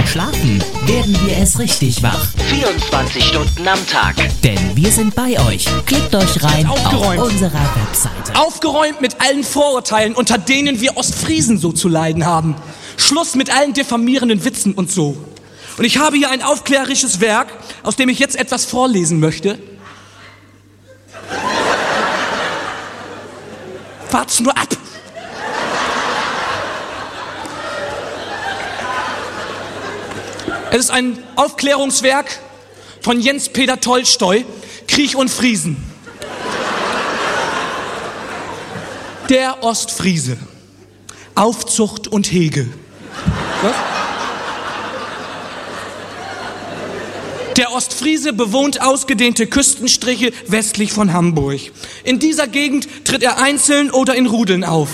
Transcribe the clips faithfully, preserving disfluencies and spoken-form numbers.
Schlafen werden wir erst richtig wach. vierundzwanzig Stunden am Tag. Denn wir sind bei euch. Klickt euch rein auf unserer Webseite. Aufgeräumt mit allen Vorurteilen, unter denen wir Ostfriesen so zu leiden haben. Schluss mit allen diffamierenden Witzen und so. Und ich habe hier ein aufklärerisches Werk, aus dem ich jetzt etwas vorlesen möchte. Wart's nur ab! Es ist ein Aufklärungswerk von Jens Peter Tolstoi, Krieg und Friesen. Der Ostfriese. Aufzucht und Hege. Was? Der Ostfriese bewohnt ausgedehnte Küstenstriche westlich von Hamburg. In dieser Gegend tritt er einzeln oder in Rudeln auf.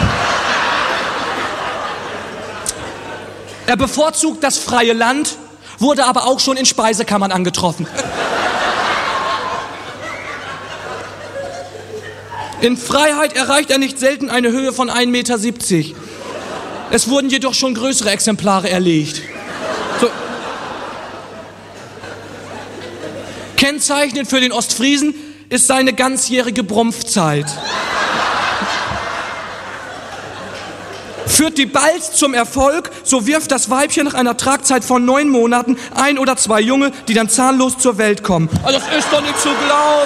Er bevorzugt das freie Land, wurde aber auch schon in Speisekammern angetroffen. In Freiheit erreicht er nicht selten eine Höhe von ein Meter siebzig. Es wurden jedoch schon größere Exemplare erlegt. So. Kennzeichnend für den Ostfriesen ist seine ganzjährige Brumpfzeit. Führt die Balz zum Erfolg, so wirft das Weibchen nach einer Tragzeit von neun Monaten ein oder zwei Junge, die dann zahnlos zur Welt kommen. Also das ist doch nicht zu glauben.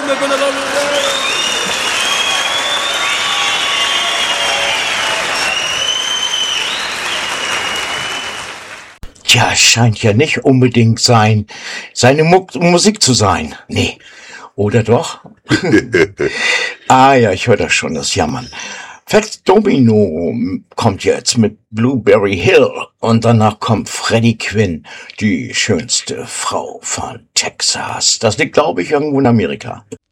Tja, scheint ja nicht unbedingt sein, seine Mu- Musik zu sein. Nee. Oder doch? Ah ja, ich höre das schon, das Jammern. Fats Domino kommt jetzt mit Blueberry Hill und danach kommt Freddie Quinn, die schönste Frau von Texas. Das liegt, glaube ich, irgendwo in Amerika.